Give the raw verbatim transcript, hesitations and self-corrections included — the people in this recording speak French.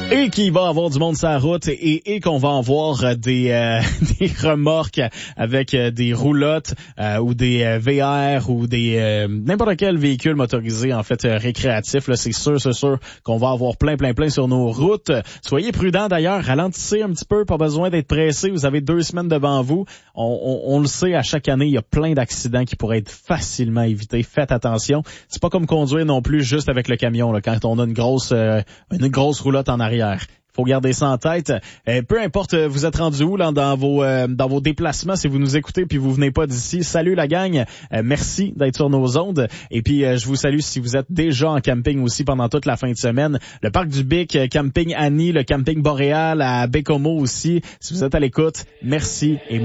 Et qu'il va avoir du monde sur la route et, et qu'on va avoir des, euh, des remorques avec euh, des roulottes euh, ou des euh, V R ou des euh, n'importe quel véhicule motorisé en fait euh, récréatif. Là, c'est sûr, c'est sûr qu'on va avoir plein, plein, plein sur nos routes. Soyez prudents d'ailleurs, ralentissez un petit peu, pas besoin d'être pressé. Vous avez deux semaines devant vous. On, on, on le sait, à chaque année, il y a plein d'accidents qui pourraient être facilement évités. Faites attention. C'est pas comme conduire non plus juste avec le camion là, quand on a une grosse euh, une grosse roulotte en arrière. Faut garder ça en tête. Euh, peu importe, vous êtes rendu où là dans vos euh, dans vos déplacements, si vous nous écoutez puis vous venez pas d'ici. Salut la gang. Euh, merci d'être sur nos ondes. Et puis euh, je vous salue si vous êtes déjà en camping aussi pendant toute la fin de semaine. Le parc du Bic, euh, camping Annie, le camping Boréal à Bécomo aussi. Si vous êtes à l'écoute, merci et